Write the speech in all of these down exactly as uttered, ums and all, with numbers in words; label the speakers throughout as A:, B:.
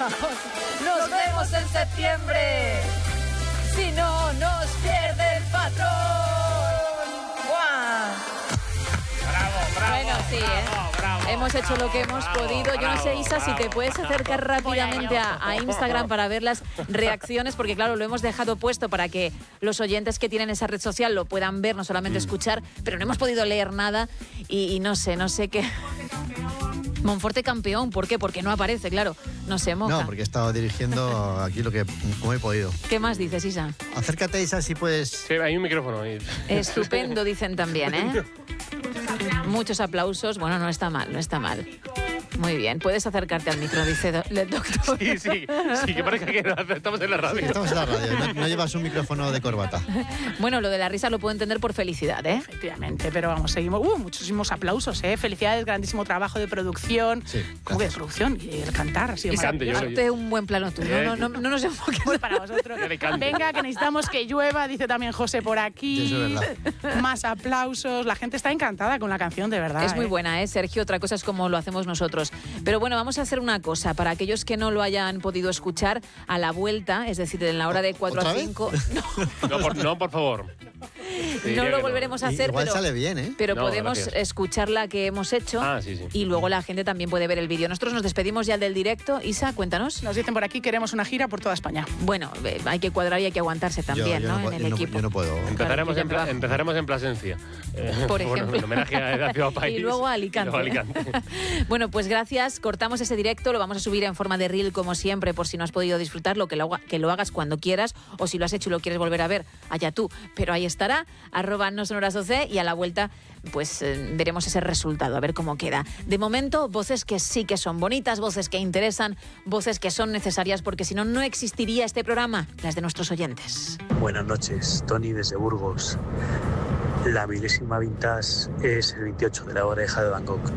A: Nos vemos en septiembre. Si no nos pierde el patrón. ¡Guau!
B: Bravo, bravo.
A: Bueno, sí,
B: bravo,
A: ¿eh?
B: Bravo,
A: Hemos hecho
B: bravo,
A: lo que hemos
B: bravo,
A: podido. Yo no sé,
B: bravo,
A: Isa, si te
B: bravo,
A: puedes acercar
B: bravo.
A: rápidamente a, a Instagram para ver las reacciones, porque claro, lo hemos dejado puesto para que los oyentes que tienen esa red social lo puedan ver, no solamente
B: Mm.
A: escuchar, pero no hemos podido leer nada y, y no sé, no sé qué... Monforte campeón, ¿por qué? Porque no aparece, claro, no se moja.
C: No, porque he estado dirigiendo aquí lo que como he podido.
A: ¿Qué más dices, Isa?
C: Acércate, Isa, si puedes.
B: Sí, hay un micrófono ahí.
A: Estupendo, dicen también, ¿eh? Muchos aplausos. Bueno, no está mal, no está mal. Muy bien, puedes acercarte al micro, dice do- el doctor.
B: Sí, sí, sí, que parece que estamos en la radio.
C: Estamos en la radio, no, no llevas un micrófono de corbata.
A: Bueno, lo de la risa lo puedo entender por felicidad, ¿eh?
D: Efectivamente, pero vamos, seguimos. Uh, muchísimos aplausos, ¿eh? Felicidades, grandísimo trabajo de producción.
C: Sí,
D: ¿Cómo que de
C: gracias.
D: producción? Y el cantar, ha sido
B: Y cante, yo
D: maravilloso.
B: soy-
A: Hazte un buen plano tú, no, no, no, no nos enfoques.
D: Pues para vosotros.
B: Ya le canto.
D: Venga, que necesitamos que llueva, dice también José por aquí.
C: Eso es verdad.
D: Más aplausos. La gente está encantada con la canción, de verdad.
A: Es muy
D: ¿eh?
A: buena, ¿eh, Sergio? Otra cosa es como lo hacemos nosotros. Pero bueno, vamos a hacer una cosa. Para aquellos que no lo hayan podido escuchar, a la vuelta, es decir, en la hora de cuatro
C: ¿Otra
A: a
C: vez?
A: cinco...
B: No, por, no, por favor. Te diría
A: No
B: que
A: lo volveremos a
C: Y-
A: hacer,
C: Igual
A: pero,
C: sale bien, ¿eh?
A: pero
B: No,
A: podemos
B: gracias.
A: escuchar la que hemos hecho
B: Ah, sí, sí.
A: y luego la gente también puede ver el vídeo. Nosotros nos despedimos ya del directo. Isa, cuéntanos.
D: Nos dicen por aquí, queremos una gira por toda España.
A: Bueno, eh, hay que cuadrar y hay que aguantarse también,
C: yo, yo
A: ¿no?
C: no,
A: En
C: yo
A: el
C: no-
A: equipo.
C: yo no puedo.
B: Empezaremos,
A: Claro,
B: en,
A: que ya
B: Pla-
A: trabajo.
B: empezaremos en Plasencia. Eh,
A: Por
B: bueno,
A: ejemplo.
B: en homenaje a la ciudad país.
A: Y luego a Alicante.
B: Y luego a Alicante.
A: Bueno, pues gracias. Cortamos ese directo, lo vamos a subir en forma de reel como siempre, por si no has podido disfrutarlo, que lo, haga- que lo hagas cuando quieras, o si lo has hecho y lo quieres volver a ver, allá tú. Pero ahí estará, arroba no sonoras doce, y a la vuelta pues eh, veremos ese resultado, a ver cómo queda. De momento, voces que sí que son bonitas, voces que interesan, voces que son necesarias, porque si no, no existiría este programa, las de nuestros oyentes.
E: Buenas noches, Tony desde Burgos. La milésima vintage es el veintiocho de la oreja de Van Gogh.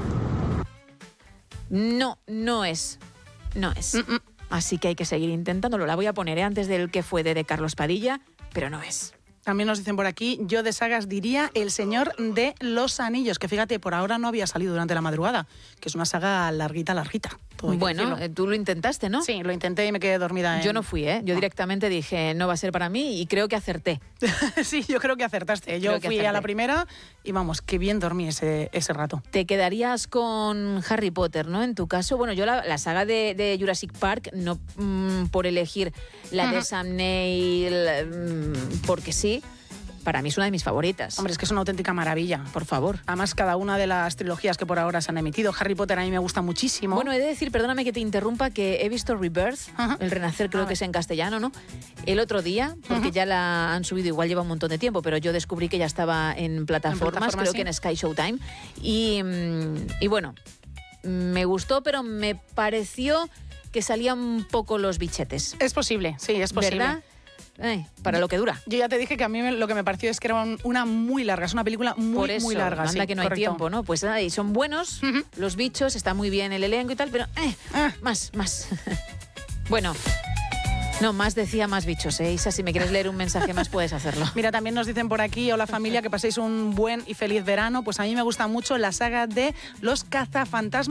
A: No, no es. No es.
D: Mm, mm.
A: Así que hay que seguir intentándolo. La voy a poner ¿eh? antes del que fue de, de Carlos Padilla, pero no es.
D: También nos dicen por aquí, yo de sagas diría El Señor de los Anillos, que fíjate, por ahora no había salido durante la madrugada, que es una saga larguita, larguita. todo hay que
A: Bueno,
D: decirlo.
A: eh, tú lo intentaste, ¿no?
D: Sí, lo intenté y me quedé dormida. En...
A: Yo no fui, ¿eh? Yo
D: No.
A: directamente dije, no va a ser para mí y creo que acerté.
D: Sí, yo creo que acertaste. Yo
A: Creo que
D: fui
A: acerté.
D: a la primera y vamos, qué bien dormí ese, ese rato.
A: Te quedarías con Harry Potter, ¿no? En tu caso, bueno, yo la, la saga de, de Jurassic Park, no mm, por elegir la de
D: Ujú.
A: Sam Neill, mm, porque sí, para mí es una de mis favoritas.
D: Hombre, es que es una auténtica maravilla.
A: por favor.
D: Además, cada una de las trilogías que por ahora se han emitido. Harry Potter a mí me gusta muchísimo.
A: Bueno, he de decir, perdóname que te interrumpa, que he visto Rebirth,
D: Ajá.
A: el renacer creo
D: A
A: que
D: ver.
A: es en castellano, ¿no? El otro día, porque
D: Ujú.
A: ya la han subido, igual lleva un montón de tiempo, pero yo descubrí que ya estaba en plataformas,
D: plataformas,
A: creo
D: sí.
A: que en Sky Showtime. Y, mm, y bueno, me gustó, pero me pareció que salían un poco los bichetes.
D: Es posible, sí, es posible.
A: ¿Verdad? Ay, para lo que dura.
D: Yo ya te dije que a mí me- lo que me pareció es que era un- una muy larga, es una película muy,
A: Por eso,
D: muy larga.
A: anda
D: sí,
A: que no hay
D: correcto.
A: tiempo, ¿no? Pues nada, y son buenos
D: Ujú.
A: los bichos, está muy bien el elenco y tal, pero eh,
D: Ah.
A: más, más. Bueno, no, más decía más bichos, ¿eh? Isa, si me quieres leer un mensaje más, puedes hacerlo.
D: Mira, también nos dicen por aquí, hola familia, que paséis un buen y feliz verano. Pues a mí me gusta mucho la saga de Los Cazafantasmas.